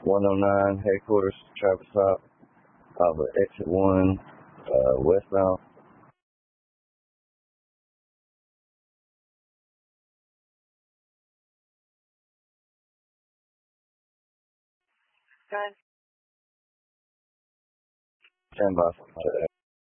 109 headquarters, Travis Hop, off of exit 1, westbound. Good. Stand by for